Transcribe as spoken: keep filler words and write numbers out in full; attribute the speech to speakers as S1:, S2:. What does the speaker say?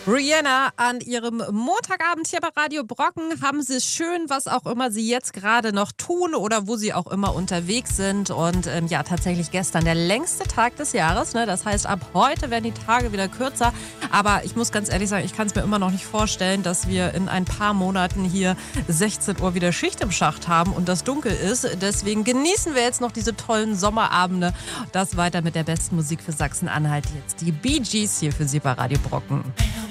S1: Rihanna an ihrem Montagabend hier bei Radio Brocken. Haben Sie es schön, was auch immer Sie jetzt gerade noch tun oder wo Sie auch immer unterwegs sind. Und ähm, ja, tatsächlich gestern der längste Tag des Jahres. Ne? Das heißt, ab heute werden die Tage wieder kürzer. Aber ich muss ganz ehrlich sagen, ich kann es mir immer noch nicht vorstellen, dass wir in ein paar Monaten hier sechzehn Uhr wieder Schicht im Schacht haben und das dunkel ist. Deswegen genießen wir jetzt noch diese tollen Sommerabende. Das weiter mit der besten Musik für Sachsen-Anhalt. Jetzt die Bee Gees hier für Sie bei Radio Brocken.